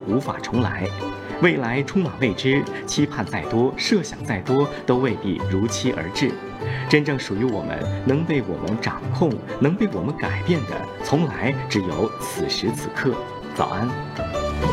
无法重来。未来充满未知，期盼再多，设想再多，都未必如期而至。真正属于我们，能被我们掌控，能被我们改变的，从来只有此时此刻。早安。